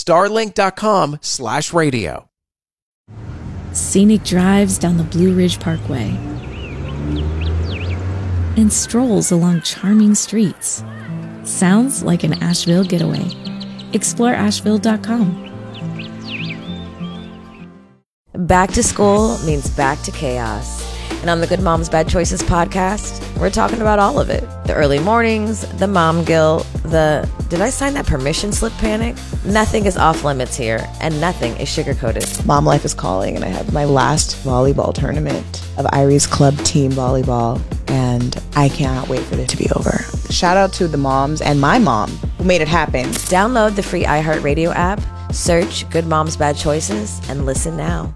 starlink.com/radio. Scenic drives down the Blue Ridge Parkway and strolls along charming streets. Sounds like an Asheville getaway. Explore Asheville.com. Back to school means back to chaos. And on the Good Moms Bad Choices podcast, we're talking about all of it. The early mornings, the mom guilt, the did I sign that permission slip panic? Nothing is off limits here, and nothing is sugar-coated. Mom life is calling, and I have my last volleyball tournament of Irie's club team volleyball, and I cannot wait for it to be over. Shout out to the moms and my mom who made it happen. Download the free iHeartRadio app, search Good Moms Bad Choices, and listen now.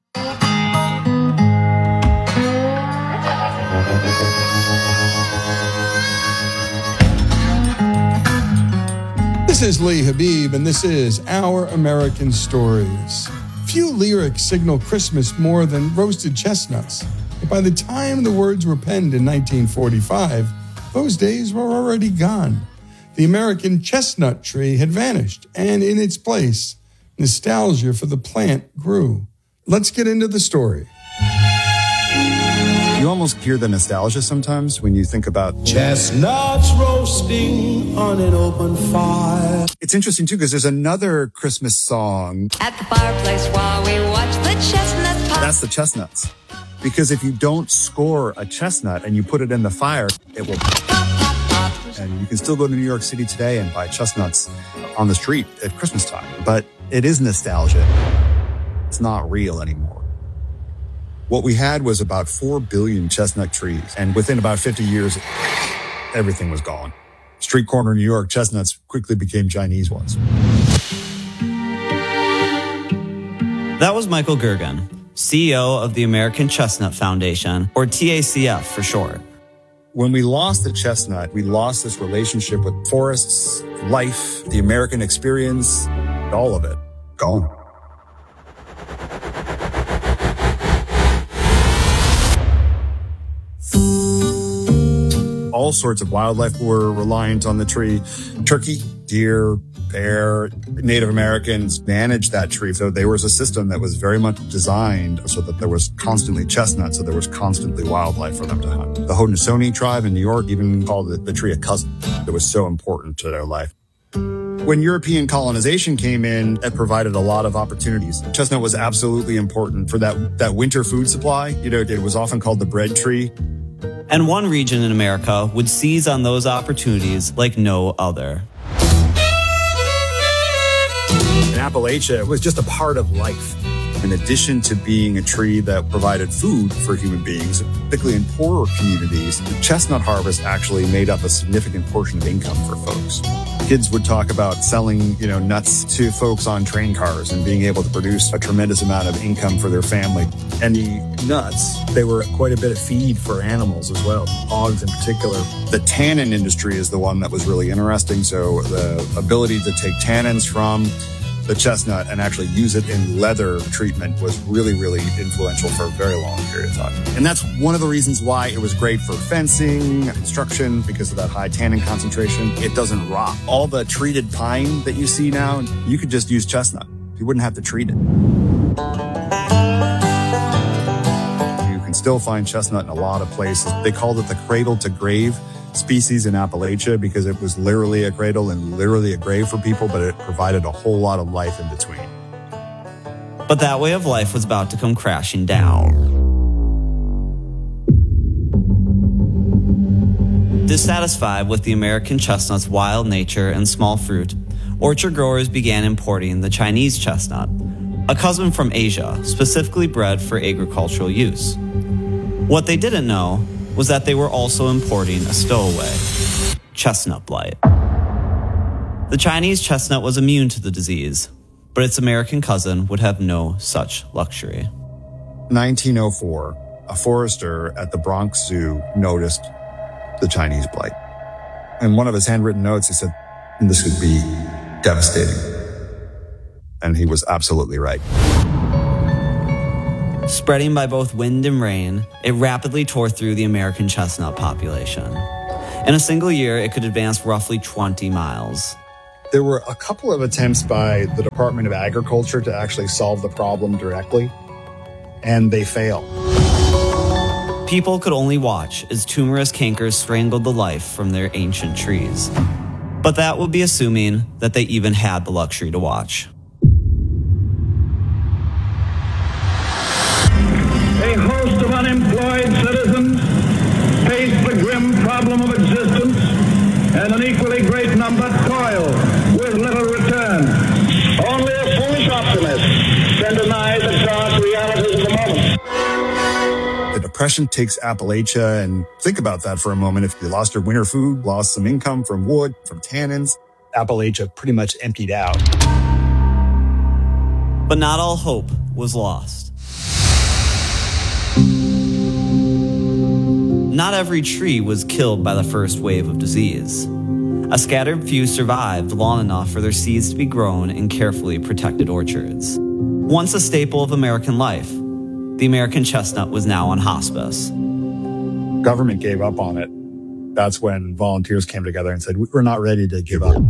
This is Lee Habib, and this is Our American Stories. Few lyrics signal Christmas more than roasted chestnuts. But by the time the words were penned in 1945, those days were already gone. The American chestnut tree had vanished, and in its place, nostalgia for the plant grew. Let's get into the story. You almost hear the nostalgia sometimes when you think about chestnuts roasting on an open fire. It's interesting, too, because there's another Christmas song. At the fireplace while we watch the chestnuts pop. That's the chestnuts. Because if you don't score a chestnut and you put it in the fire, it will pop, pop, pop. And you can still go to New York City today and buy chestnuts on the street at Christmas time. But it is nostalgia. It's not real anymore. What we had was about 4 billion chestnut trees. And within about 50 years, everything was gone. Street corner New York chestnuts quickly became Chinese ones. That was Michael Gergen, CEO of the American Chestnut Foundation, or TACF for short. When we lost the chestnut, we lost this relationship with forests, life, the American experience, all of it gone. All sorts of wildlife were reliant on the tree. Turkey, deer, bear, Native Americans managed that tree. So there was a system that was very much designed so that there was constantly chestnuts, so there was constantly wildlife for them to hunt. The Haudenosaunee tribe in New York even called the tree a cousin. It was so important to their life. When European colonization came in, it provided a lot of opportunities. Chestnut was absolutely important for that winter food supply. You know, it was often called the bread tree. And one region in America would seize on those opportunities like no other. In Appalachia, it was just a part of life. In addition to being a tree that provided food for human beings, particularly in poorer communities, the chestnut harvest actually made up a significant portion of income for folks. Kids would talk about selling, nuts to folks on train cars and being able to produce a tremendous amount of income for their family. And the nuts, they were quite a bit of feed for animals as well, hogs in particular. The tannin industry is the one that was really interesting. So the ability to take tannins from the chestnut and actually use it in leather treatment was really, really influential for a very long period of time. And that's one of the reasons why it was great for fencing, construction, because of that high tannin concentration. It doesn't rot. All the treated pine that you see now, you could just use chestnut. You wouldn't have to treat it. You can still find chestnut in a lot of places. They called it the cradle to grave species in Appalachia because it was literally a cradle and literally a grave for people, but it provided a whole lot of life in between. But that way of life was about to come crashing down. Dissatisfied with the American chestnut's wild nature and small fruit, orchard growers began importing the Chinese chestnut, a cousin from Asia, specifically bred for agricultural use. What they didn't know was that they were also importing a stowaway, chestnut blight. The Chinese chestnut was immune to the disease, but its American cousin would have no such luxury. 1904, a forester at the Bronx Zoo noticed the Chinese blight. In one of his handwritten notes, he said, "This could be devastating." And he was absolutely right. Spreading by both wind and rain, it rapidly tore through the American chestnut population. In a single year, it could advance roughly 20 miles. There were a couple of attempts by the Department of Agriculture to actually solve the problem directly, and they failed. People could only watch as tumorous cankers strangled the life from their ancient trees. But that would be assuming that they even had the luxury to watch. A host of unemployed citizens face the grim problem of existence, and an equally great number toil with little return. Only a foolish optimist can deny the dark realities of the moment. The Depression takes Appalachia, and think about that for a moment. If you lost your winter food, lost some income from wood, from tannins, Appalachia pretty much emptied out. But not all hope was lost. Not every tree was killed by the first wave of disease. A scattered few survived long enough for their seeds to be grown in carefully protected orchards. Once a staple of American life, the American chestnut was now on hospice. Government gave up on it. That's when volunteers came together and said, we're not ready to give up.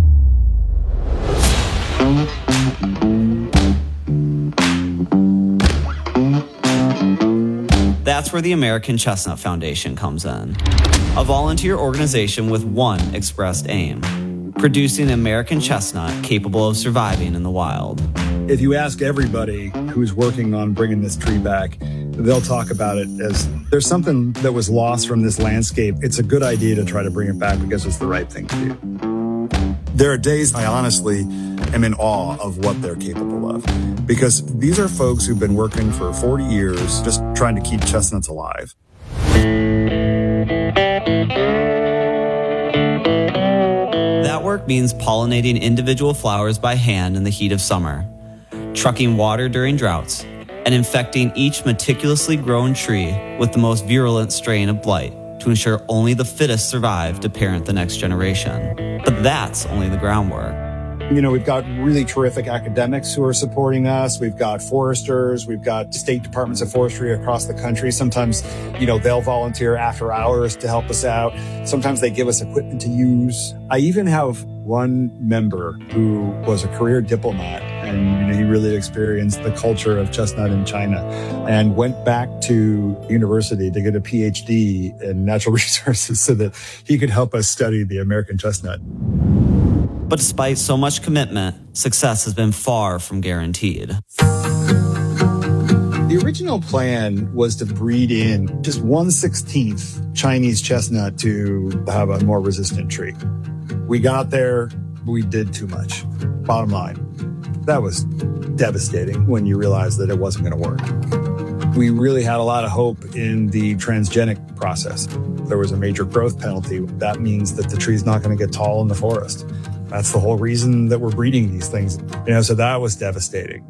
That's where the American Chestnut Foundation comes in. A volunteer organization with one expressed aim: producing an American chestnut capable of surviving in the wild. If you ask everybody who's working on bringing this tree back, they'll talk about it as there's something that was lost from this landscape. It's a good idea to try to bring it back because it's the right thing to do. There are days I honestly am in awe of what they're capable of, because these are folks who've been working for 40 years just trying to keep chestnuts alive. That work means pollinating individual flowers by hand in the heat of summer, trucking water during droughts, and infecting each meticulously grown tree with the most virulent strain of blight to ensure only the fittest survive to parent the next generation. But that's only the groundwork. You know, we've got really terrific academics who are supporting us. We've got foresters. We've got state departments of forestry across the country. Sometimes, they'll volunteer after hours to help us out. Sometimes they give us equipment to use. I even have one member who was a career diplomat, and he really experienced the culture of chestnut in China and went back to university to get a PhD in natural resources so that he could help us study the American chestnut. But despite so much commitment, success has been far from guaranteed. The original plan was to breed in just 1/16 Chinese chestnut to have a more resistant tree. We got there, we did too much. Bottom line, that was devastating when you realized that it wasn't going to work. We really had a lot of hope in the transgenic process. There was a major growth penalty. That means that the tree's not going to get tall in the forest. That's the whole reason that we're breeding these things. So that was devastating.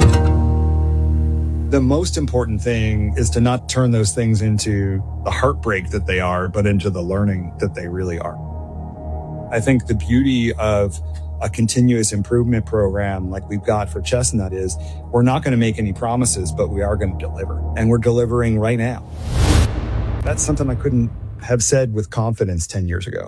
The most important thing is to not turn those things into the heartbreak that they are, but into the learning that they really are. I think the beauty of a continuous improvement program like we've got for chestnut is we're not going to make any promises, but we are going to deliver. And we're delivering right now. That's something I couldn't have said with confidence 10 years ago.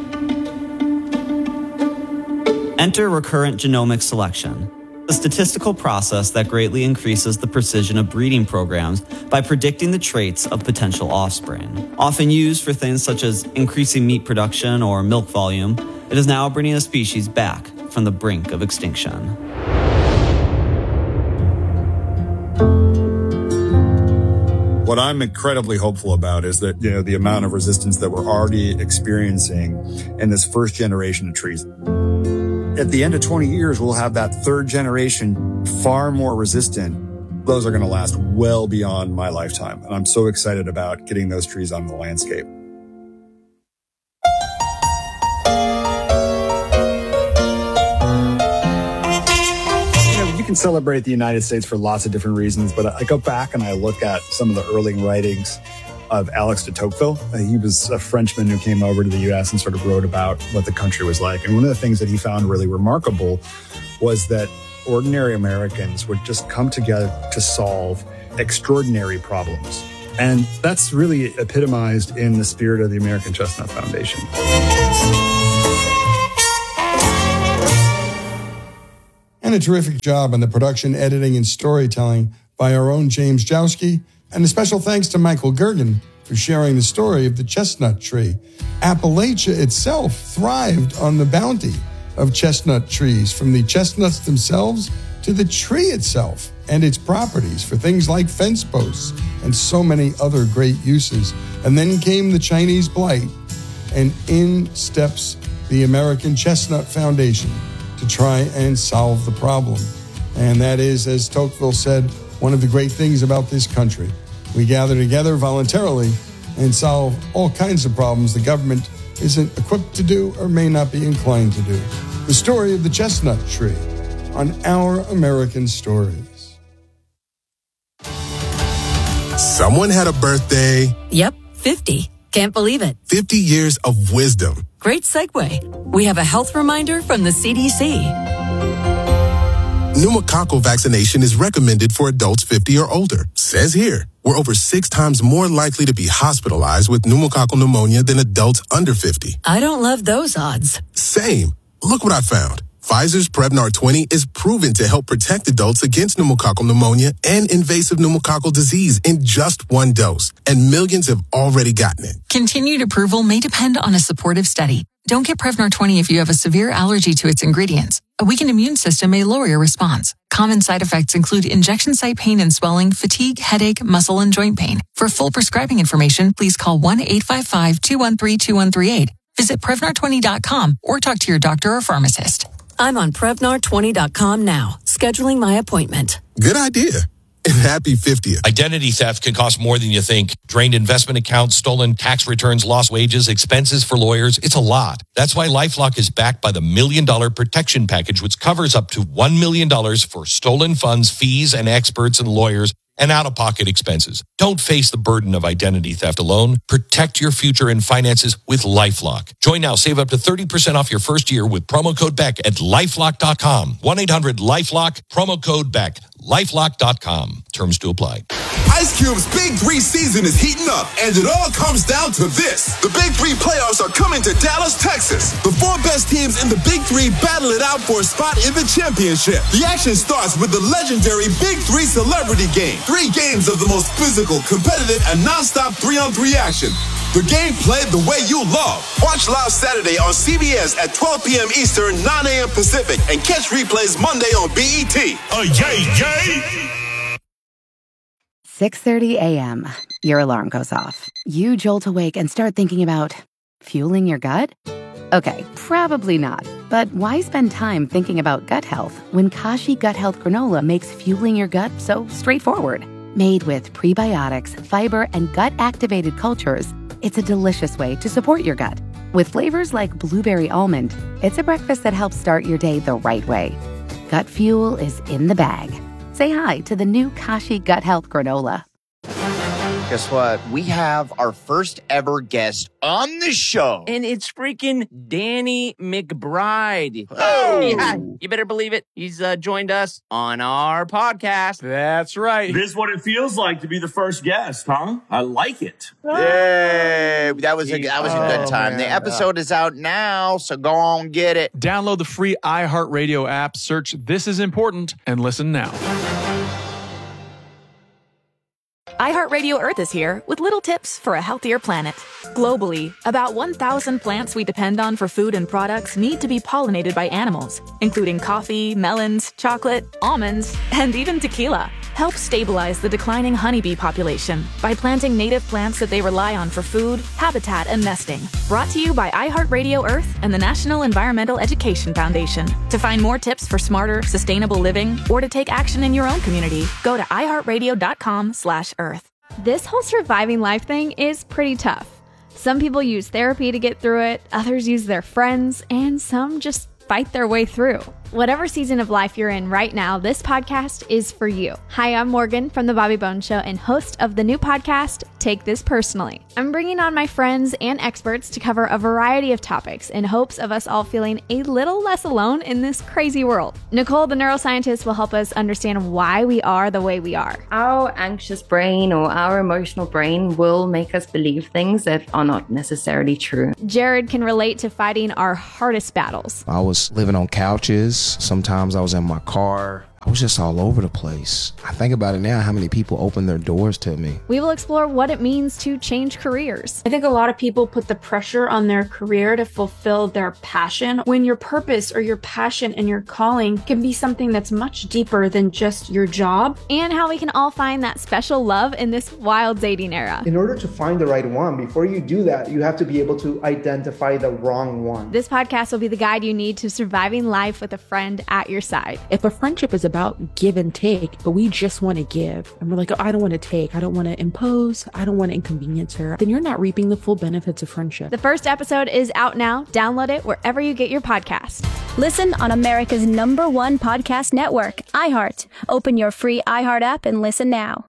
Enter recurrent genomic selection, a statistical process that greatly increases the precision of breeding programs by predicting the traits of potential offspring. Often used for things such as increasing meat production or milk volume, it is now bringing a species back from the brink of extinction. What I'm incredibly hopeful about is that, the amount of resistance that we're already experiencing in this first generation of trees. At the end of 20 years, we'll have that third generation far more resistant. Those are going to last well beyond my lifetime. And I'm so excited about getting those trees on the landscape. You can celebrate the United States for lots of different reasons, but I go back and I look at some of the early writings of Alex de Tocqueville. He was a Frenchman who came over to the U.S. and sort of wrote about what the country was like. And one of the things that he found really remarkable was that ordinary Americans would just come together to solve extraordinary problems. And that's really epitomized in the spirit of the American Chestnut Foundation. And a terrific job on the production, editing, and storytelling by our own James Jowski. And a special thanks to Michael Gergen for sharing the story of the chestnut tree. Appalachia itself thrived on the bounty of chestnut trees, from the chestnuts themselves to the tree itself and its properties for things like fence posts and so many other great uses. And then came the Chinese blight, and in steps the American Chestnut Foundation to try and solve the problem. And that is, as Tocqueville said, one of the great things about this country. We gather together voluntarily and solve all kinds of problems the government isn't equipped to do or may not be inclined to do. The story of the chestnut tree on Our American Stories. Someone had a birthday. Yep, 50. Can't believe it. 50 years of wisdom. Great segue. We have a health reminder from the CDC. Pneumococcal vaccination is recommended for adults 50 or older. Says here, we're over 6 times more likely to be hospitalized with pneumococcal pneumonia than adults under 50. I don't love those odds. Same. Look what I found. Pfizer's Prevnar 20 is proven to help protect adults against pneumococcal pneumonia and invasive pneumococcal disease in just 1 dose, and millions have already gotten it. Continued approval may depend on a supportive study. Don't get Prevnar 20 if you have a severe allergy to its ingredients. A weakened immune system may lower your response. Common side effects include injection site pain and swelling, fatigue, headache, muscle, and joint pain. For full prescribing information, please call 1-855-213-2138. Visit Prevnar20.com or talk to your doctor or pharmacist. I'm on Prevnar20.com now, scheduling my appointment. Good idea. And happy 50th. Identity theft can cost more than you think. Drained investment accounts, stolen tax returns, lost wages, expenses for lawyers. It's a lot. That's why LifeLock is backed by the $1 Million Protection Package, which covers up to $1 million for stolen funds, fees, and experts and lawyers, and out-of-pocket expenses. Don't face the burden of identity theft alone. Protect your future and finances with LifeLock. Join now. Save up to 30% off your first year with promo code BECK at LifeLock.com. 1-800-LifeLock, promo code BECK. LifeLock.com. Terms to apply. Ice Cube's Big 3 season is heating up, and it all comes down to this. The Big 3 playoffs are coming to Dallas, Texas. The 4 best teams in the Big 3 battle it out for a spot in the championship. The action starts with the legendary Big 3 Celebrity Game. 3 games of the most physical, competitive, and non-stop 3-on-3 action. The game played the way you love. Watch live Saturday on CBS at 12 p.m. Eastern, 9 a.m. Pacific, and catch replays Monday on BET. Yay! 6:30 a.m. Your alarm goes off. You jolt awake and start thinking about fueling your gut? Okay, probably not. But why spend time thinking about gut health when Kashi Gut Health Granola makes fueling your gut so straightforward? Made with prebiotics, fiber, and gut-activated cultures, it's a delicious way to support your gut. With flavors like blueberry almond, it's a breakfast that helps start your day the right way. Gut fuel is in the bag. Say hi to the new Kashi Gut Health Granola. Guess what? We have our first ever guest on the show. And it's freaking Danny McBride. Oh! Yeah, you better believe it. He's joined us on our podcast. That's right. This is what it feels like to be the first guest, huh? I like it. Yay! That was a good time. Man. The episode is out now, so go on get it. Download the free iHeartRadio app, search This Is Important, and listen now. iHeartRadio Earth is here with little tips for a healthier planet. Globally, about 1,000 plants we depend on for food and products need to be pollinated by animals, including coffee, melons, chocolate, almonds, and even tequila. Help stabilize the declining honeybee population by planting native plants that they rely on for food, habitat, and nesting. Brought to you by iHeartRadio Earth and the National Environmental Education Foundation. To find more tips for smarter, sustainable living, or to take action in your own community, go to iHeartRadio.com/Earth. This whole surviving life thing is pretty tough. Some people use therapy to get through it, others use their friends, and some just fight their way through. Whatever season of life you're in right now, this podcast is for you. Hi, I'm Morgan from The Bobby Bones Show and host of the new podcast, Take This Personally. I'm bringing on my friends and experts to cover a variety of topics in hopes of us all feeling a little less alone in this crazy world. Nicole, the neuroscientist, will help us understand why we are the way we are. Our anxious brain or our emotional brain will make us believe things that are not necessarily true. Jared can relate to fighting our hardest battles. I was living on couches, Sometimes I was in my car. I was just all over the place. I think about it now, how many people opened their doors to me. We will explore what it means to change careers. I think a lot of people put the pressure on their career to fulfill their passion, when your purpose or your passion and your calling can be something that's much deeper than just your job. And how we can all find that special love in this wild dating era. In order to find the right one, before you do that, you have to be able to identify the wrong one. This podcast will be the guide you need to surviving life with a friend at your side. If a friendship is about give and take, but we just want to give, and we're like, oh, I don't want to take, I don't want to impose, I don't want to inconvenience her, then you're not reaping the full benefits of friendship. The first episode is out now. Download it wherever you get your podcast. Listen on America's #1 podcast network, iHeart. Open your free iHeart app and listen now.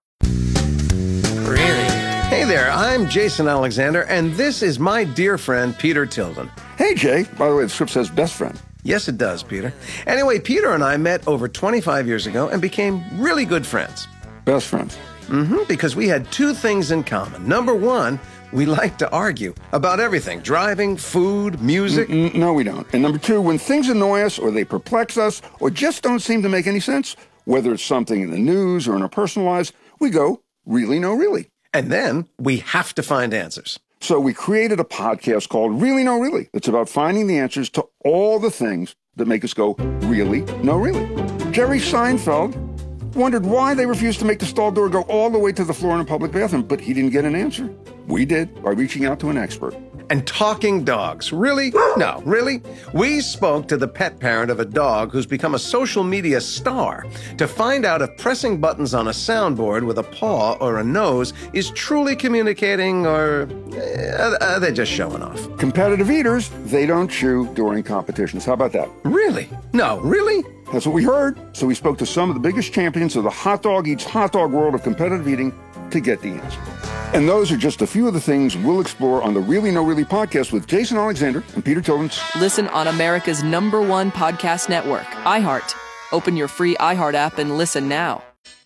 Really? Hey there, I'm Jason Alexander, and this is my dear friend, Peter Tilden. Hey, Jay. By the way, the script says best friend. Yes, it does, Peter. Anyway, Peter and I met over 25 years ago and became really good friends. Best friends? Because we had two things in common. Number one, we like to argue about everything. Driving, food, music. No, we don't. And number two, when things annoy us or they perplex us or just don't seem to make any sense, whether it's something in the news or in our personal lives, we go, really, no, really. And then we have to find answers. So we created a podcast called Really No Really. It's about finding the answers to all the things that make us go, really, no, really. Jerry Seinfeld wondered why they refused to make the stall door go all the way to the floor in a public bathroom, but he didn't get an answer. We did, by reaching out to an expert. And talking dogs. Really? No, really? We spoke to the pet parent of a dog who's become a social media star to find out if pressing buttons on a soundboard with a paw or a nose is truly communicating, or are they just showing off? Competitive eaters, they don't chew during competitions. How about that? Really? No, really? That's what we heard. So we spoke to some of the biggest champions of the hot dog eats hot dog world of competitive eating to get the answer. And those are just a few of the things we'll explore on the Really No Really podcast with Jason Alexander and Peter Tilden. Listen on America's #1 podcast network, iHeart. Open your free iHeart app and listen now.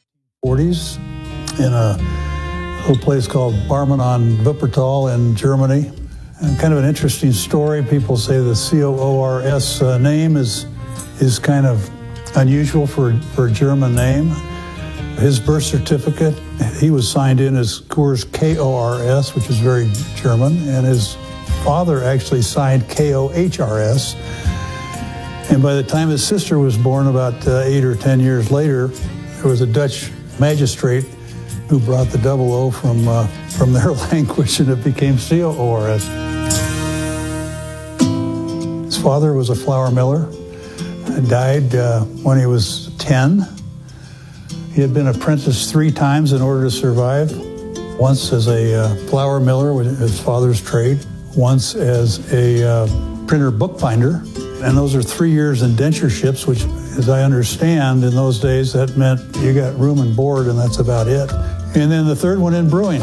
40s in a little place called Barmen on Wuppertal in Germany. And kind of an interesting story. People say the COORS name is kind of unusual for a German name. His birth certificate, he was signed in as Kurs KORS, which is very German, and his father actually signed KOHRS. And by the time his sister was born, about 8 or 10 years later, there was a Dutch magistrate who brought the double O from their language, and it became COORS. His father was a flour miller, died when he was 10. He had been apprenticed 3 times in order to survive. Once as a flour miller, his father's trade. Once as a printer bookbinder. And those are 3 years indentureships, which, as I understand, in those days, that meant you got room and board, and that's about it. And then the third one in brewing.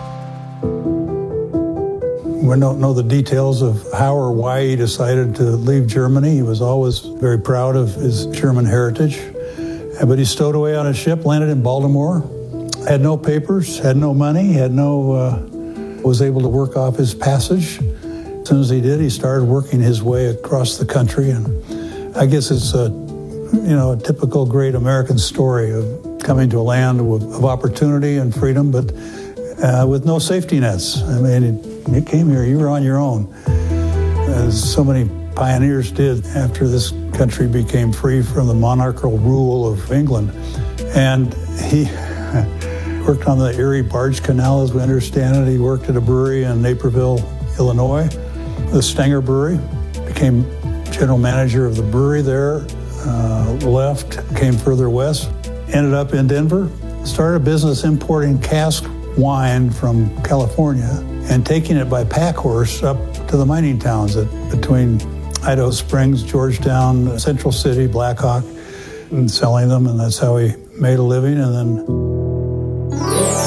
We don't know the details of how or why he decided to leave Germany. He was always very proud of his German heritage. But he stowed away on a ship, landed in Baltimore, had no papers, had no money, was able to work off his passage. As soon as he did, he started working his way across the country. And I guess it's a typical great American story of coming to a land of opportunity and freedom, but with no safety nets. I mean, you came here, you were on your own, as so many pioneers did after this country became free from the monarchical rule of England. And he worked on the Erie Barge Canal, as we understand it. He worked at a brewery in Naperville, Illinois, the Stenger Brewery, became general manager of the brewery there, left, came further west, ended up in Denver, started a business importing cask wine from California and taking it by pack horse up to the mining towns between Idaho Springs, Georgetown, Central City, Blackhawk, and selling them, and that's how he made a living. And then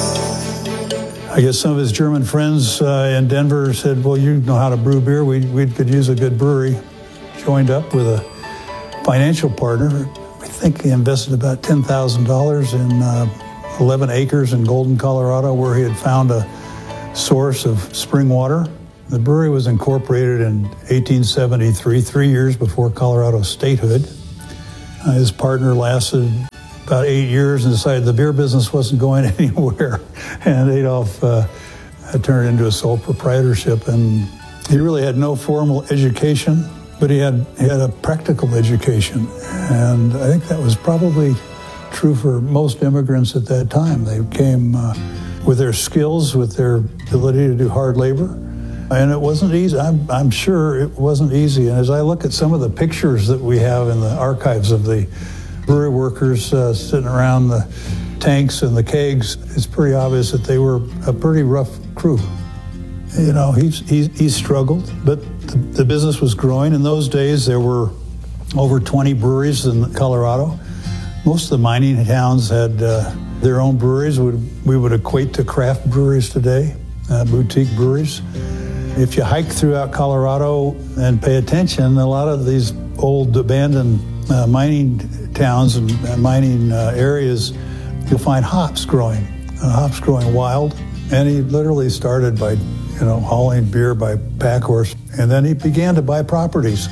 I guess some of his German friends in Denver said, well, you know how to brew beer, we could use a good brewery. Joined up with a financial partner. I think he invested about $10,000 in 11 acres in Golden, Colorado, where he had found a source of spring water. The brewery was incorporated in 1873, 3 years before Colorado statehood. His partner lasted about 8 years and decided the beer business wasn't going anywhere. And Adolf turned it into a sole proprietorship. And he really had no formal education, but he had a practical education. And I think that was probably true for most immigrants at that time. They came with their skills, with their ability to do hard labor. And it wasn't easy. I'm sure it wasn't easy. And as I look at some of the pictures that we have in the archives of the brewery workers sitting around the tanks and the kegs, it's pretty obvious that they were a pretty rough crew. You know, he struggled, but the business was growing. In those days, there were over 20 breweries in Colorado. Most of the mining towns had their own breweries. We would equate to craft breweries today, boutique breweries. If you hike throughout Colorado and pay attention, a lot of these old abandoned mining towns and mining areas, you'll find hops growing wild. And he literally started by, hauling beer by pack horse. And then he began to buy properties.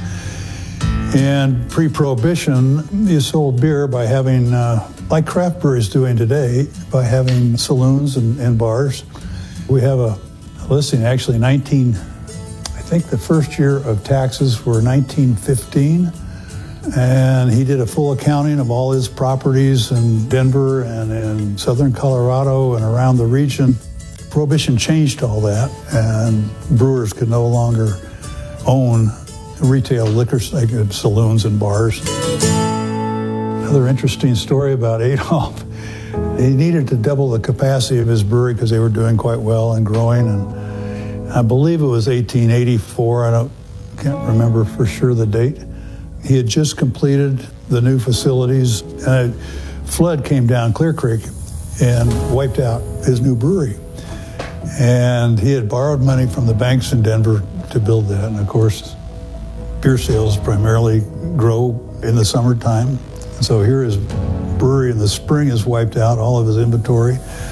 And pre-Prohibition, you sold beer by having, like craft breweries doing today, by having saloons and bars. We have a listing, actually, I think the first year of taxes were 1915. And he did a full accounting of all his properties in Denver and in southern Colorado and around the region. Prohibition changed all that, and brewers could no longer own retail liquor saloons and bars. Another interesting story about Adolf. He needed to double the capacity of his brewery because they were doing quite well and growing. And I believe it was 1884. I can't remember for sure the date. He had just completed the new facilities, and a flood came down Clear Creek and wiped out his new brewery. And he had borrowed money from the banks in Denver to build that. And of course, beer sales primarily grow in the summertime. And so here his brewery in the spring is wiped out, all of his inventory.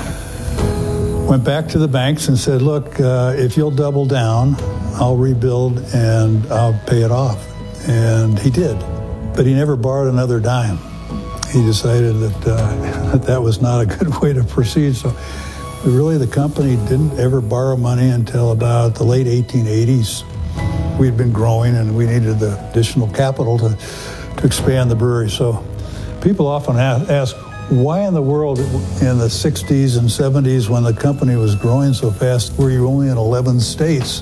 Went back to the banks and said, look, if you'll double down, I'll rebuild and I'll pay it off. And he did, but he never borrowed another dime. He decided that that was not a good way to proceed. So really the company didn't ever borrow money until about the late 1880s. We'd been growing and we needed the additional capital to expand the brewery. So people often ask, why in the world in the 60s and 70s when the company was growing so fast were you only in 11 states?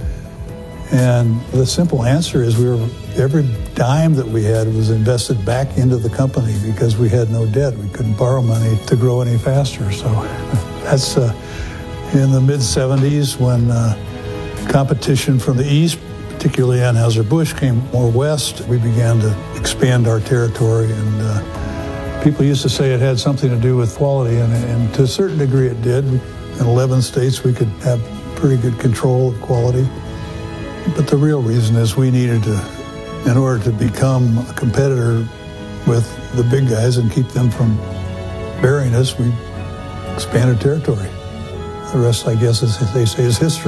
And the simple answer is every dime that we had was invested back into the company because we had no debt. We couldn't borrow money to grow any faster. So that's in the mid-70s when competition from the east, particularly Anheuser-Busch, came more west. We began to expand our territory, and people used to say it had something to do with quality, and to a certain degree it did. In 11 states, we could have pretty good control of quality. But the real reason is we needed to, in order to become a competitor with the big guys and keep them from burying us, we expanded territory. The rest, I guess, as they say, is history.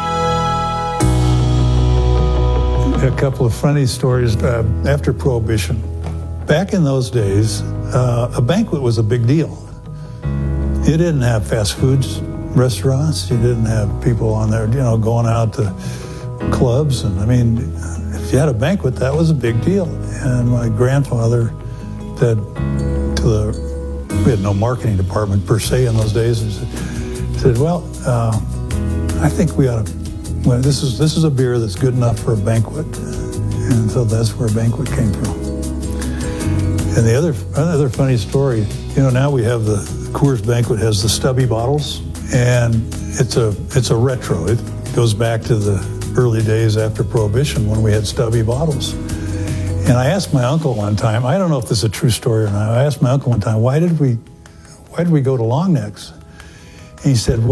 A couple of funny stories after Prohibition. Back in those days, a banquet was a big deal. You didn't have fast foods restaurants. You didn't have people on there, going out to clubs. And I mean, if you had a banquet, that was a big deal. And my grandfather said we had no marketing department per se in those days, and said, well, I think we ought to, this is a beer that's good enough for a banquet. And so that's where a banquet came from. And the other funny story, now we have the Coors Banquet has the stubby bottles, and it's a retro. It goes back to the early days after Prohibition when we had stubby bottles. And I asked my uncle one time, I don't know if this is a true story or not, I asked my uncle one time, why did we go to long necks? And he said,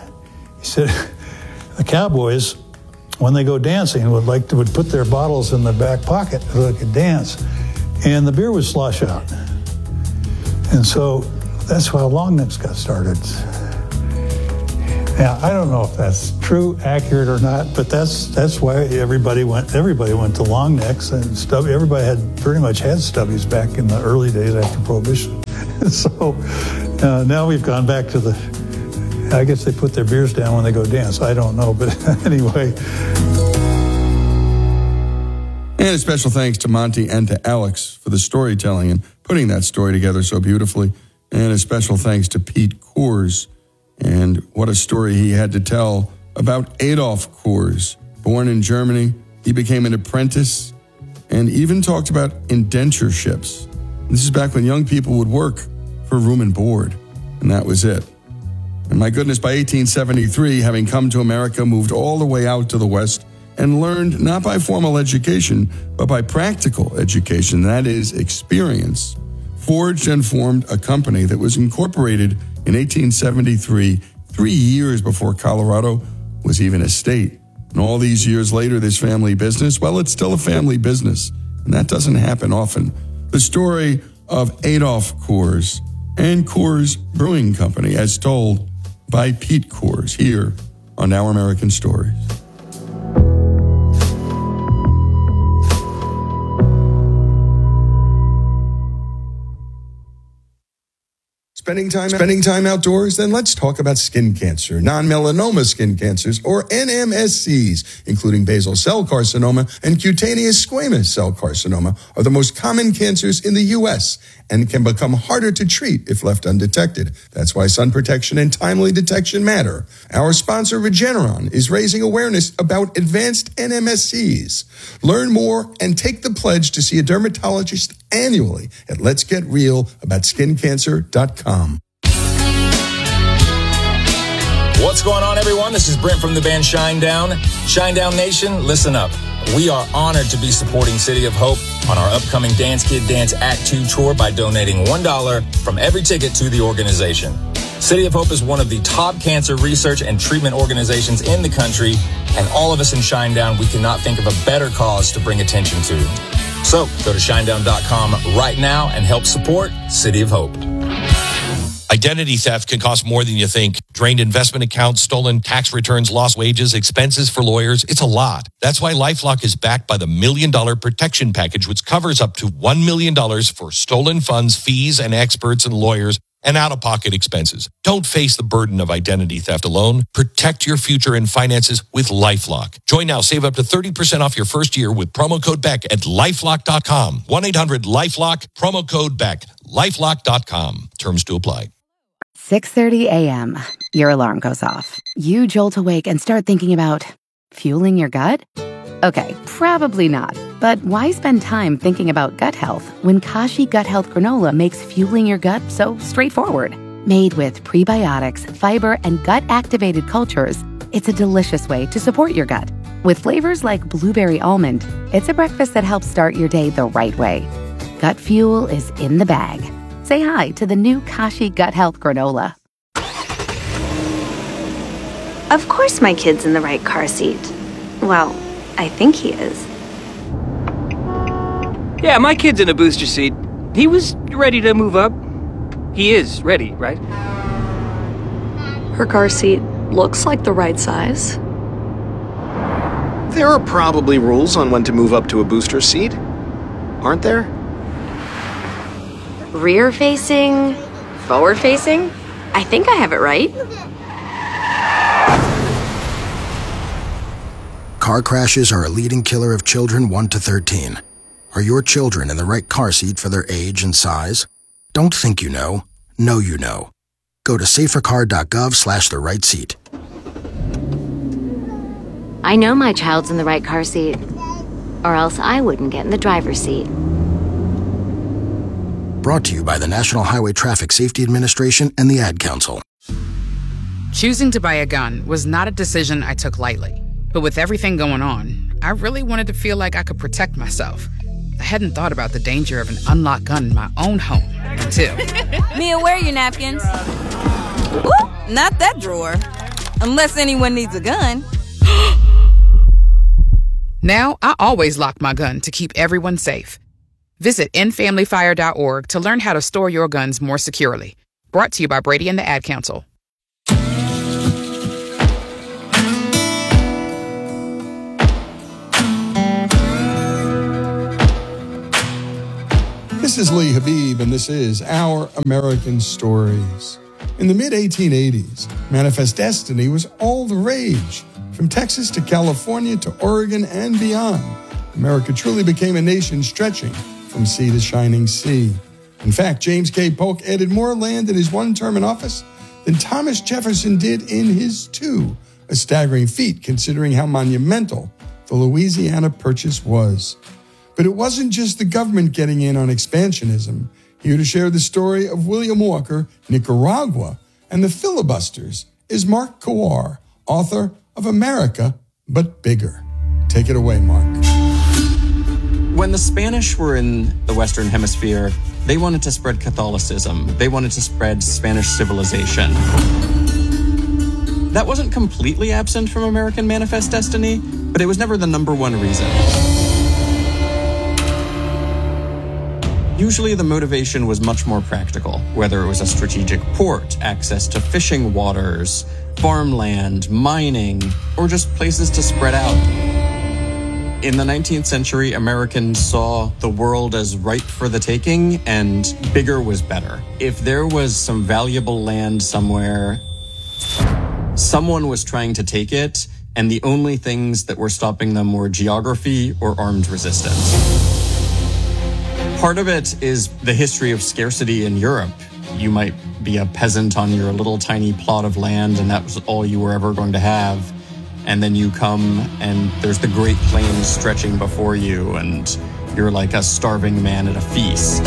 the cowboys, when they go dancing, would put their bottles in their back pocket so they could dance. And the beer would slosh out. And so that's how long necks got started. Yeah, I don't know if that's true, accurate, or not, but that's why everybody went to long necks, and everybody pretty much had stubbies back in the early days after Prohibition. So now we've gone back to I guess they put their beers down when they go dance. I don't know, but anyway. And a special thanks to Monty and to Alex for the storytelling and putting that story together so beautifully. And a special thanks to Pete Coors. And what a story he had to tell about Adolf Coors. Born in Germany, he became an apprentice and even talked about indentureships. This is back when young people would work for room and board, and that was it. And my goodness, by 1873, having come to America, moved all the way out to the West and learned not by formal education, but by practical education, that is, experience, forged and formed a company that was incorporated in 1873, 3 years before Colorado was even a state. And all these years later, this family business, well, it's still a family business, and that doesn't happen often. The story of Adolf Coors and Coors Brewing Company, as told by Pete Coors, here on Our American Stories. Spending time outdoors? Then let's talk about skin cancer, non-melanoma skin cancers, or NMSCs, including basal cell carcinoma and cutaneous squamous cell carcinoma, are the most common cancers in the U.S. and can become harder to treat if left undetected. That's why sun protection and timely detection matter. Our sponsor, Regeneron, is raising awareness about advanced NMSCs. Learn more and take the pledge to see a dermatologist annually at letsgetrealaboutSkinCancer.com. What's going on, everyone? This is Brent from the band Shinedown. Shinedown Nation, listen up. We are honored to be supporting City of Hope on our upcoming Dance Kid Dance Act 2 tour by donating $1 from every ticket to the organization. City of Hope is one of the top cancer research and treatment organizations in the country, and all of us in Shinedown, we cannot think of a better cause to bring attention to. So go to shinedown.com right now and help support City of Hope. Identity theft can cost more than you think. Drained investment accounts, stolen tax returns, lost wages, expenses for lawyers. It's a lot. That's why LifeLock is backed by the $1 Million Protection Package, which covers up to $1 million for stolen funds, fees, and experts and lawyers, and out-of-pocket expenses. Don't face the burden of identity theft alone. Protect your future and finances with LifeLock. Join now. Save up to 30% off your first year with promo code BECK at LifeLock.com. 1-800-LifeLock, promo code BECK. LifeLock.com. Terms to apply. 6:30 a.m. Your alarm goes off. You jolt awake and start thinking about fueling your gut? Okay, probably not. But why spend time thinking about gut health when Kashi Gut Health Granola makes fueling your gut so straightforward? Made with prebiotics, fiber, and gut-activated cultures, it's a delicious way to support your gut. With flavors like blueberry almond, it's a breakfast that helps start your day the right way. Gut fuel is in the bag. Say hi to the new Kashi Gut Health Granola. Of course my kid's in the right car seat. Well, I think he is. Yeah, my kid's in a booster seat. He was ready to move up. He is ready, right? Her car seat looks like the right size. There are probably rules on when to move up to a booster seat, aren't there? Rear facing, forward facing? I think I have it right. Car crashes are a leading killer of children 1 to 13. Are your children in the right car seat for their age and size? Don't think you know. Know you know. Go to safercar.gov/the right seat. I know my child's in the right car seat, or else I wouldn't get in the driver's seat. Brought to you by the National Highway Traffic Safety Administration and the Ad Council. Choosing to buy a gun was not a decision I took lightly. But with everything going on, I really wanted to feel like I could protect myself. I hadn't thought about the danger of an unlocked gun in my own home until... Mia, where are your napkins? Ooh, not that drawer. Unless anyone needs a gun. Now, I always lock my gun to keep everyone safe. Visit endfamilyfire.org to learn how to store your guns more securely. Brought to you by Brady and the Ad Council. This is Lee Habib, and this is Our American Stories. In the mid-1880s, Manifest Destiny was all the rage. From Texas to California to Oregon and beyond, America truly became a nation stretching from sea to shining sea. In fact, James K. Polk added more land in his one term in office than Thomas Jefferson did in his two, a staggering feat considering how monumental the Louisiana Purchase was. But it wasn't just the government getting in on expansionism. Here to share the story of William Walker, Nicaragua, and the filibusters is Mark Kowar, author of America, But Bigger. Take it away, Mark. When the Spanish were in the Western Hemisphere, they wanted to spread Catholicism. They wanted to spread Spanish civilization. That wasn't completely absent from American Manifest Destiny, but it was never the number one reason. Usually the motivation was much more practical, whether it was a strategic port, access to fishing waters, farmland, mining, or just places to spread out. In the 19th century, Americans saw the world as ripe for the taking, and bigger was better. If there was some valuable land somewhere, someone was trying to take it, and the only things that were stopping them were geography or armed resistance. Part of it is the history of scarcity in Europe. You might be a peasant on your little tiny plot of land, and that was all you were ever going to have. And then you come, and there's the Great Plains stretching before you, and you're like a starving man at a feast.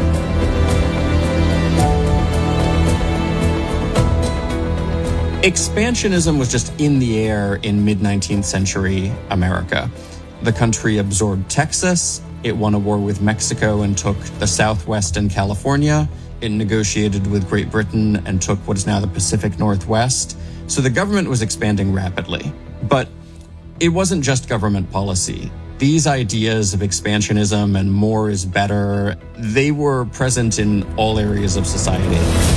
Expansionism was just in the air in mid-19th century America. The country absorbed Texas. It won a war with Mexico and took the Southwest and California. It negotiated with Great Britain and took what is now the Pacific Northwest. So the government was expanding rapidly. But it wasn't just government policy. These ideas of expansionism and more is better, they were present in all areas of society.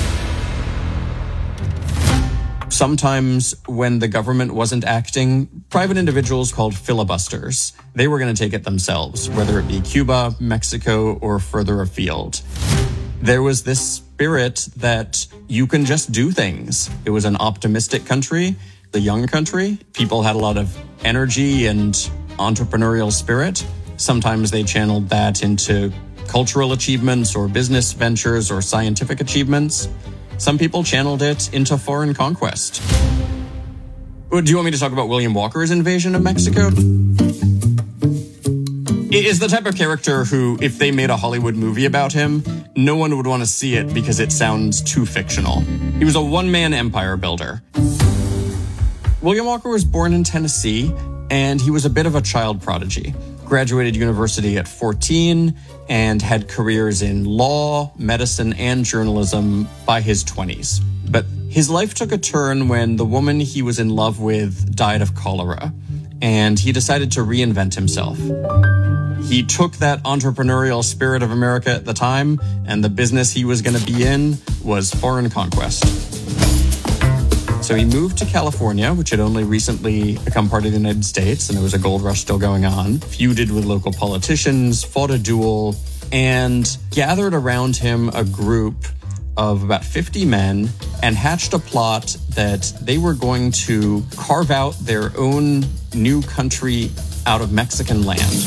Sometimes when the government wasn't acting, private individuals called filibusters, they were going to take it themselves, whether it be Cuba, Mexico, or further afield. There was this spirit that you can just do things. It was an optimistic country, the young country. People had a lot of energy and entrepreneurial spirit. Sometimes they channeled that into cultural achievements or business ventures or scientific achievements. Some people channeled it into foreign conquest. Do you want me to talk about William Walker's invasion of Mexico? He is the type of character who, if they made a Hollywood movie about him, no one would want to see it because it sounds too fictional. He was a one-man empire builder. William Walker was born in Tennessee, and he was a bit of a child prodigy. Graduated university at 14 and had careers in law, medicine, and journalism by his 20s. But his life took a turn when the woman he was in love with died of cholera, and he decided to reinvent himself. He took that entrepreneurial spirit of America at the time, and the business he was going to be in was foreign conquest. So he moved to California, which had only recently become part of the United States, and there was a gold rush still going on, feuded with local politicians, fought a duel, and gathered around him a group of about 50 men and hatched a plot that they were going to carve out their own new country out of Mexican land.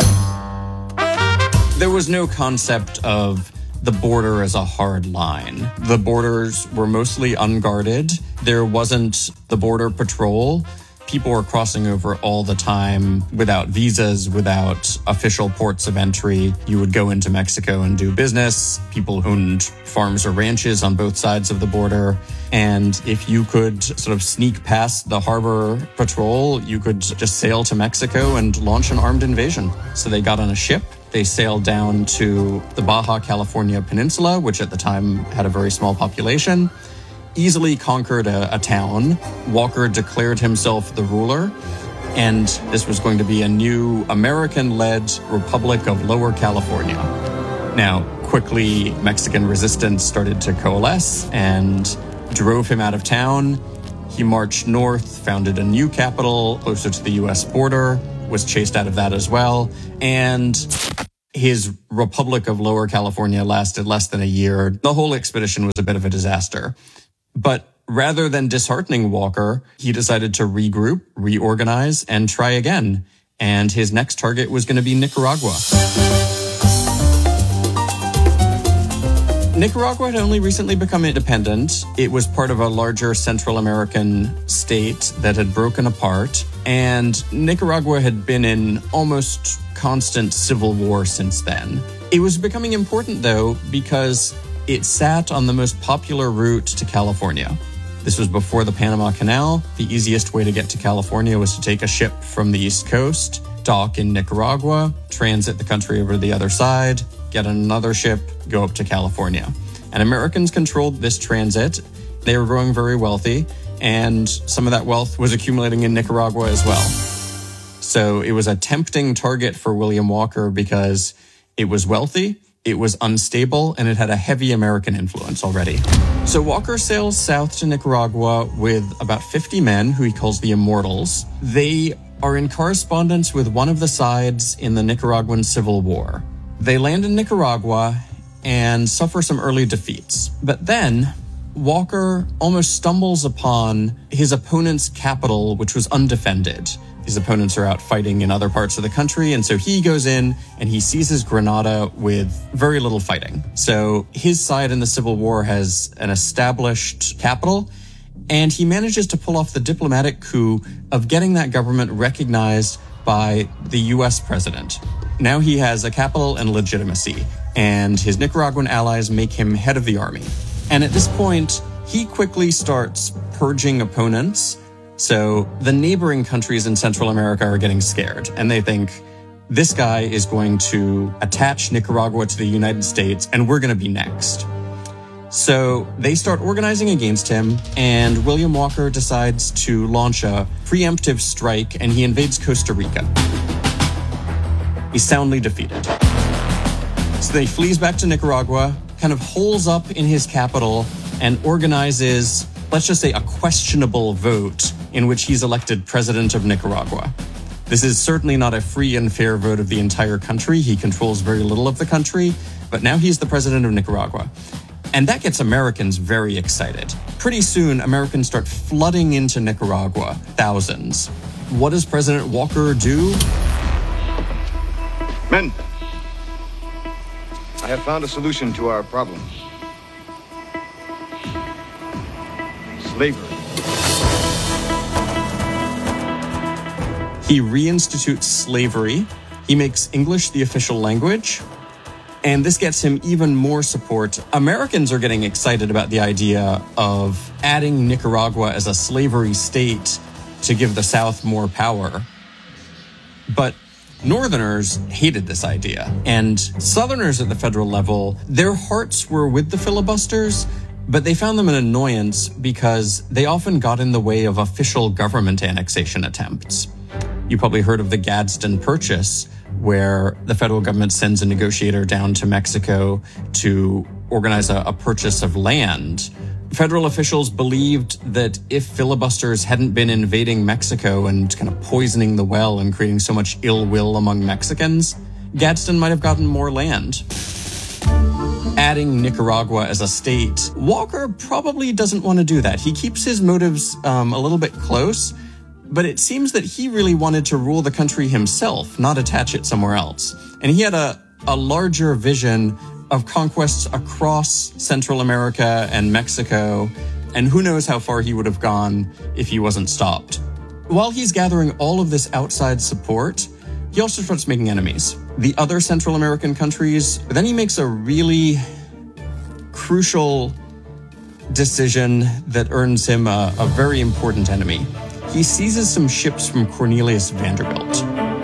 There was no concept of the border as a hard line. The borders were mostly unguarded. There wasn't the border patrol. People were crossing over all the time without visas, without official ports of entry. You would go into Mexico and do business. People owned farms or ranches on both sides of the border. And if you could sort of sneak past the harbor patrol, you could just sail to Mexico and launch an armed invasion. So they got on a ship. They sailed down to the Baja California Peninsula, which at the time had a very small population, easily conquered a town. Walker declared himself the ruler, and this was going to be a new American-led Republic of Lower California. Now, quickly, Mexican resistance started to coalesce and drove him out of town. He marched north, founded a new capital closer to the U.S. border, was chased out of that as well, and his Republic of Lower California lasted less than a year. The whole expedition was a bit of a disaster. But rather than disheartening Walker, he decided to regroup, reorganize, and try again. And his next target was going to be Nicaragua. Nicaragua had only recently become independent. It was part of a larger Central American state that had broken apart, and Nicaragua had been in almost constant civil war since then. It was becoming important, though, because it sat on the most popular route to California. This was before the Panama Canal. The easiest way to get to California was to take a ship from the East Coast, dock in Nicaragua, transit the country over to the other side, get another ship, go up to California. And Americans controlled this transit. They were growing very wealthy, and some of that wealth was accumulating in Nicaragua as well. So it was a tempting target for William Walker because it was wealthy, it was unstable, and it had a heavy American influence already. So Walker sails south to Nicaragua with about 50 men who he calls the Immortals. They are in correspondence with one of the sides in the Nicaraguan Civil War. They land in Nicaragua and suffer some early defeats. But then Walker almost stumbles upon his opponent's capital, which was undefended. His opponents are out fighting in other parts of the country, and so he goes in and he seizes Granada with very little fighting. So his side in the Civil War has an established capital, and he manages to pull off the diplomatic coup of getting that government recognized by the U.S. president. Now he has a capital and legitimacy, and his Nicaraguan allies make him head of the army. And at this point, he quickly starts purging opponents. So the neighboring countries in Central America are getting scared, and they think, this guy is going to attach Nicaragua to the United States, and we're going to be next. So they start organizing against him, and William Walker decides to launch a preemptive strike, and he invades Costa Rica. He's soundly defeated. So he flees back to Nicaragua, kind of holes up in his capital, and organizes, let's just say, a questionable vote in which he's elected president of Nicaragua. This is certainly not a free and fair vote of the entire country. He controls very little of the country, but now he's the president of Nicaragua. And that gets Americans very excited. Pretty soon, Americans start flooding into Nicaragua, thousands. What does President Walker do? Men, I have found a solution to our problem. Slavery. He reinstitutes slavery. He makes English the official language. And this gets him even more support. Americans are getting excited about the idea of adding Nicaragua as a slavery state to give the South more power. But Northerners hated this idea. And Southerners at the federal level, their hearts were with the filibusters, but they found them an annoyance because they often got in the way of official government annexation attempts. You probably heard of the Gadsden Purchase, where the federal government sends a negotiator down to Mexico to organize a purchase of land. Federal officials believed that if filibusters hadn't been invading Mexico and kind of poisoning the well and creating so much ill will among Mexicans, Gadsden might have gotten more land. Adding Nicaragua as a state, Walker probably doesn't want to do that. He keeps his motives a little bit close, but it seems that he really wanted to rule the country himself, not attach it somewhere else. And he had a larger vision of conquests across Central America and Mexico, and who knows how far he would have gone if he wasn't stopped. While he's gathering all of this outside support, he also starts making enemies. The other Central American countries, then he makes a really crucial decision that earns him a very important enemy. He seizes some ships from Cornelius Vanderbilt.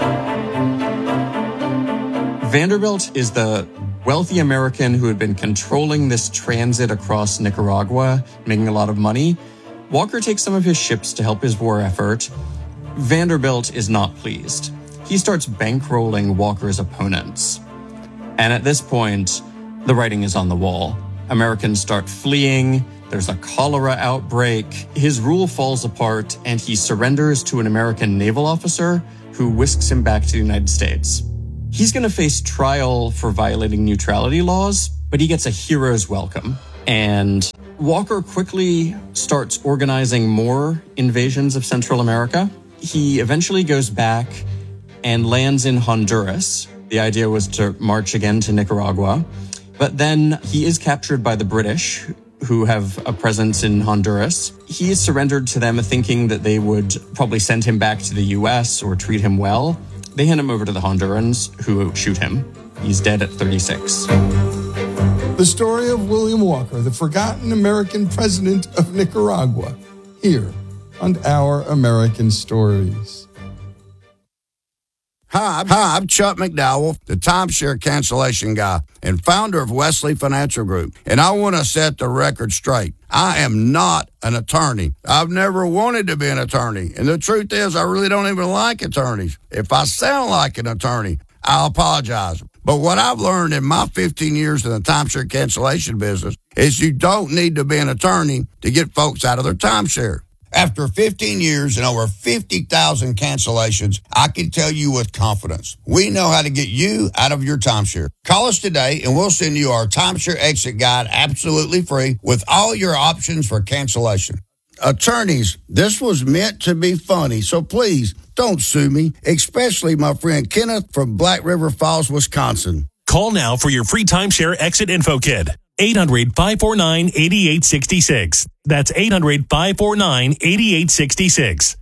Vanderbilt is the wealthy American who had been controlling this transit across Nicaragua, making a lot of money. Walker takes some of his ships to help his war effort. Vanderbilt is not pleased. He starts bankrolling Walker's opponents. And at this point, the writing is on the wall. Americans start fleeing. There's a cholera outbreak. His rule falls apart, and he surrenders to an American naval officer who whisks him back to the United States. He's going to face trial for violating neutrality laws, but he gets a hero's welcome. And Walker quickly starts organizing more invasions of Central America. He eventually goes back and lands in Honduras. The idea was to march again to Nicaragua. But then he is captured by the British, who have a presence in Honduras. He is surrendered to them, thinking that they would probably send him back to the U.S. or treat him well. They hand him over to the Hondurans, who shoot him. He's dead at 36. The story of William Walker, the forgotten American president of Nicaragua, here on Our American Stories. Hi, I'm Chuck McDowell, the timeshare cancellation guy and founder of Wesley Financial Group. And I want to set the record straight. I am not an attorney. I've never wanted to be an attorney. And the truth is, I really don't even like attorneys. If I sound like an attorney, I'll apologize. But what I've learned in my 15 years in the timeshare cancellation business is you don't need to be an attorney to get folks out of their timeshare. After 15 years and over 50,000 cancellations, I can tell you with confidence, we know how to get you out of your timeshare. Call us today and we'll send you our timeshare exit guide absolutely free with all your options for cancellation. Attorneys, this was meant to be funny, so please don't sue me, especially my friend Kenneth from Black River Falls, Wisconsin. Call now for your free timeshare exit info kit. 800-549-8866. That's 800-549-8866.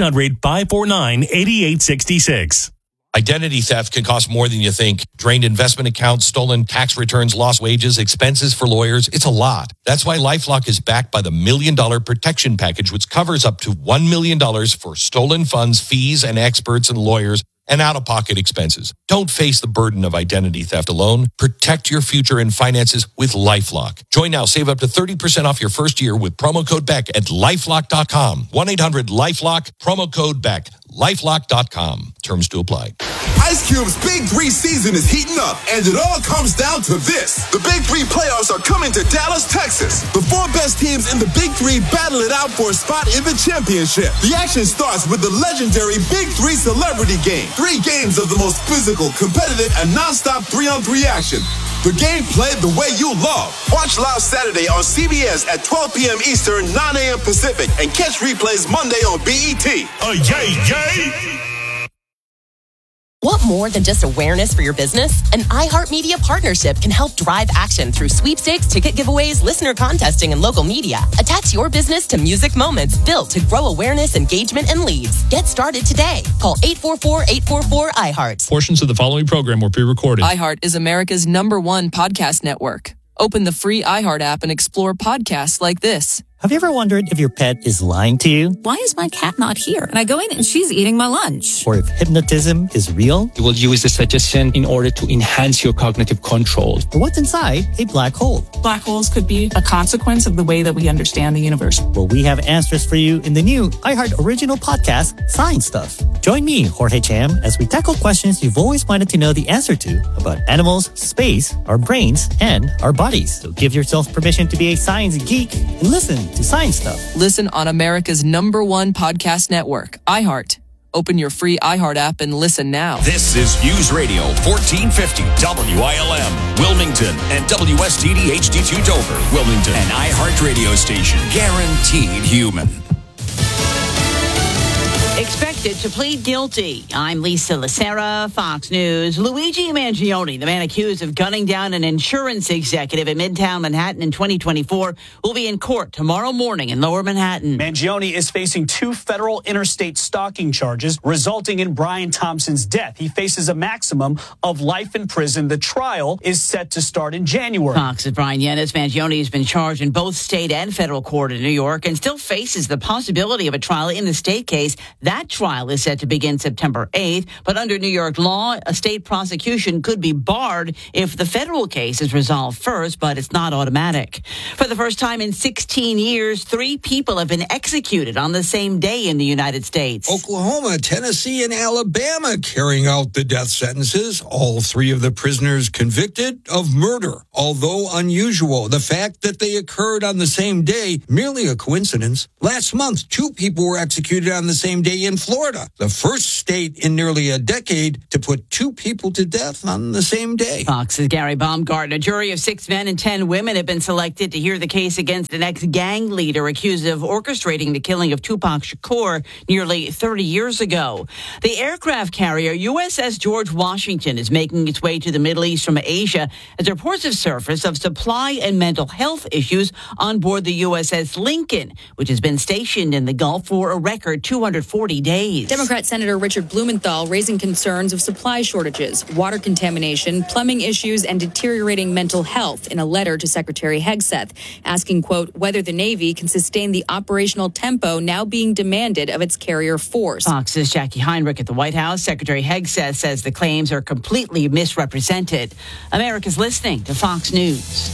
800-549-8866. Identity theft can cost more than you think. Drained investment accounts, stolen tax returns, lost wages, expenses for lawyers. It's a lot. That's why LifeLock is backed by the $1 Million Protection Package, which covers up to $1 million for stolen funds, fees, and experts and lawyers and out-of-pocket expenses. Don't face the burden of identity theft alone. Protect your future and finances with LifeLock. Join now. Save up to 30% off your first year with promo code BECK at LifeLock.com. 1-800-LifeLock, promo code BECK. LifeLock.com. Terms to apply. Ice Cube's Big 3 season is heating up, and it all comes down to this. The Big 3 playoffs are coming to Dallas, Texas. The 4 best teams in the Big 3 battle it out for a spot in the championship. The action starts with the legendary Big 3 Celebrity Game. 3 games of the most physical, competitive, and non-stop 3-on-3 action. The game played the way you love. Watch live Saturday on CBS at 12 p.m. Eastern, 9 a.m. Pacific, and catch replays Monday on BET. Yay! Want more than just awareness for your business? An iHeartMedia partnership can help drive action through sweepstakes, ticket giveaways, listener contesting, and local media. Attach your business to music moments built to grow awareness, engagement, and leads. Get started today. Call 844-844-iHeart. Portions of the following program were pre-recorded. iHeart is America's #1 podcast network. Open the free iHeart app and explore podcasts like this. Have you ever wondered if your pet is lying to you? Why is my cat not here? And I go in and she's eating my lunch. Or if hypnotism is real? You will use the suggestion in order to enhance your cognitive control. Or what's inside a black hole? Black holes could be a consequence of the way that we understand the universe. Well, we have answers for you in the new iHeart original podcast, Science Stuff. Join me, Jorge Cham, as we tackle questions you've always wanted to know the answer to about animals, space, our brains, and our bodies. So give yourself permission to be a science geek and listen to Science Stuff. Listen on America's #1 podcast network, iHeart. Open your free iHeart app and listen now. This is News Radio 1450 WILM, Wilmington, and WSTD HD2 Dover, Wilmington, an iHeart radio station, guaranteed human. Expected to plead guilty. I'm Lisa Lacera, Fox News. Luigi Mangione, the man accused of gunning down an insurance executive in Midtown Manhattan in 2024, will be in court tomorrow morning in Lower Manhattan. Mangione is facing 2 federal interstate stalking charges resulting in Brian Thompson's death. He faces a maximum of life in prison. The trial is set to start in January. Fox's Brian Yennis. Mangione has been charged in both state and federal court in New York and still faces the possibility of a trial in the state case. That trial is set to begin September 8th, but under New York law, a state prosecution could be barred if the federal case is resolved first, but it's not automatic. For the first time in 16 years, 3 people have been executed on the same day in the United States. Oklahoma, Tennessee, and Alabama carrying out the death sentences. All 3 of the prisoners convicted of murder. Although unusual, the fact that they occurred on the same day, merely a coincidence. Last month, 2 people were executed on the same day in Florida. Florida, the first state in nearly a decade to put 2 people to death on the same day. Fox's Gary Baumgarten. A jury of 6 men and 10 women have been selected to hear the case against an ex-gang leader accused of orchestrating the killing of Tupac Shakur nearly 30 years ago. The aircraft carrier USS George Washington is making its way to the Middle East from Asia as reports have surfaced of supply and mental health issues on board the USS Lincoln, which has been stationed in the Gulf for a record 240 days. Democrat Senator Richard Blumenthal raising concerns of supply shortages, water contamination, plumbing issues, and deteriorating mental health in a letter to Secretary Hegseth, asking, quote, whether the Navy can sustain the operational tempo now being demanded of its carrier force. Fox's Jackie Heinrich at the White House. Secretary Hegseth says the claims are completely misrepresented. America's listening to Fox News.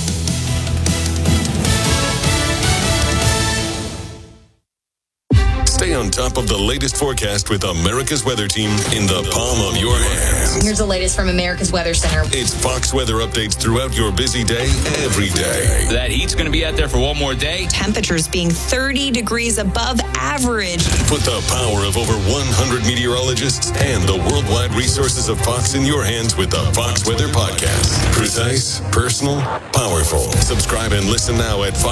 Stay on top of the latest forecast with America's Weather Team in the palm of your hands. Here's the latest from America's Weather Center. It's Fox weather updates throughout your busy day, every day. That heat's going to be out there for one more day. Temperatures being 30 degrees above average. Put the power of over 100 meteorologists and the worldwide resources of Fox in your hands with the Fox Weather Podcast. Precise, personal, powerful. Subscribe and listen now at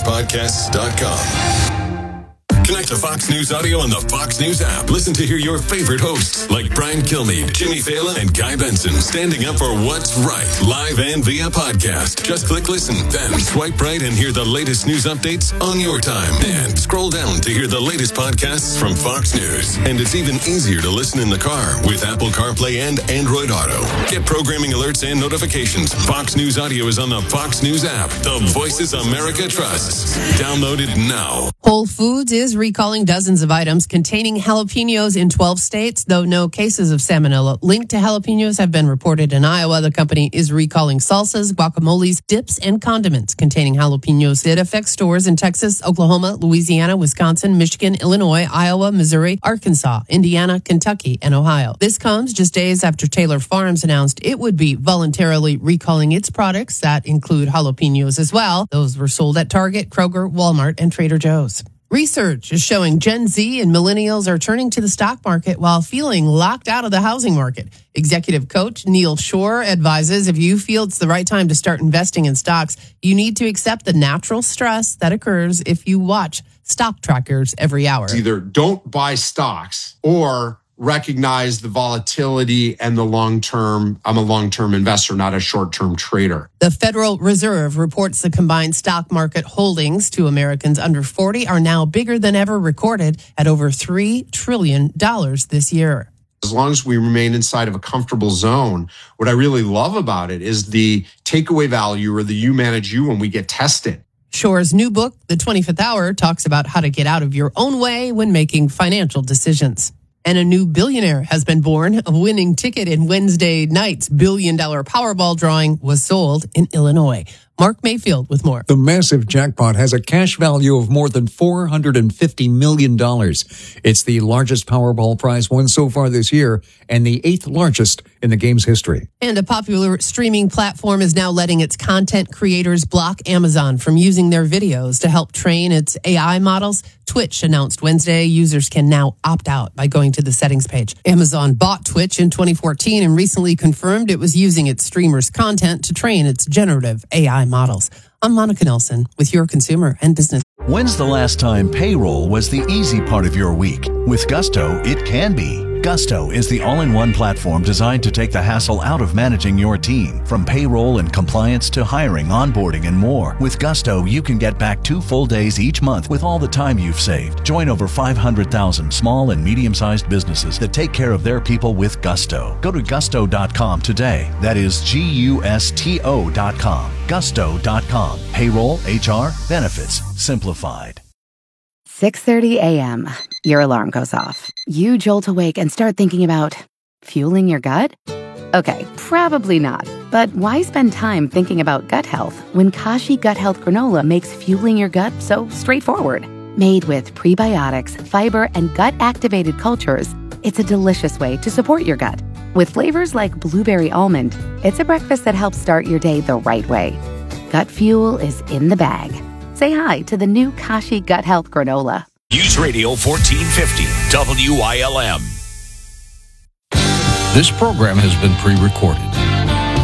foxnewspodcasts.com. Connect to Fox News Audio on the Fox News app. Listen to hear your favorite hosts like Brian Kilmeade, Jimmy Fallon, and Guy Benson standing up for what's right, live and via podcast. Just click listen, then swipe right and hear the latest news updates on your time. And scroll down to hear the latest podcasts from Fox News. And it's even easier to listen in the car with Apple CarPlay and Android Auto. Get programming alerts and notifications. Fox News Audio is on the Fox News app. The voices America trusts. Download it now. Whole Foods is recalling dozens of items containing jalapenos in 12 states, though no cases of salmonella linked to jalapenos have been reported in Iowa. The company is recalling salsas, guacamoles, dips, and condiments containing jalapenos. It affects stores in Texas, Oklahoma, Louisiana, Wisconsin, Michigan, Illinois, Iowa, Missouri, Arkansas, Indiana, Kentucky, and Ohio. This comes just days after Taylor Farms announced it would be voluntarily recalling its products that include jalapenos as well. Those were sold at Target, Kroger, Walmart, and Trader Joe's. Research is showing Gen Z and millennials are turning to the stock market while feeling locked out of the housing market. Executive coach Neil Shore advises if you feel it's the right time to start investing in stocks, you need to accept the natural stress that occurs if you watch stock trackers every hour. Either don't buy stocks or recognize the volatility and the long-term. I'm a long-term investor, not a short-term trader. The Federal Reserve reports the combined stock market holdings to Americans under 40 are now bigger than ever recorded at over $3 trillion this year. As long as we remain inside of a comfortable zone, what I really love about it is the takeaway value or the you manage you when we get tested. Shore's new book, The 25th Hour, talks about how to get out of your own way when making financial decisions. And a new billionaire has been born. A winning ticket in Wednesday night's $1 billion Powerball drawing was sold in Illinois. Mark Mayfield with more. The massive jackpot has a cash value of more than $450 million. It's the largest Powerball prize won so far this year and the 8th largest in the game's history. And a popular streaming platform is now letting its content creators block Amazon from using their videos to help train its AI models. Twitch announced Wednesday users can now opt out by going to the settings page. Amazon bought Twitch in 2014 and recently confirmed it was using its streamers' content to train its generative AI models. I'm Monica Nelson with your consumer and business. When's the last time payroll was the easy part of your week? With Gusto, it can be. Gusto is the all-in-one platform designed to take the hassle out of managing your team. From payroll and compliance to hiring, onboarding, and more. With Gusto, you can get back 2 full days each month with all the time you've saved. Join over 500,000 small and medium-sized businesses that take care of their people with Gusto. Go to gusto.com today. That is Gusto.com. Gusto.com. Payroll, HR, benefits, simplified. 6:30 a.m. Your alarm goes off. You jolt awake and start thinking about fueling your gut? Okay, probably not. But why spend time thinking about gut health when Kashi Gut Health Granola makes fueling your gut so straightforward? Made with prebiotics, fiber, and gut-activated cultures, it's a delicious way to support your gut. With flavors like blueberry almond, it's a breakfast that helps start your day the right way. Gut fuel is in the bag. Say hi to the new Kashi Gut Health Granola. News Radio 1450. WILM. This program has been pre-recorded.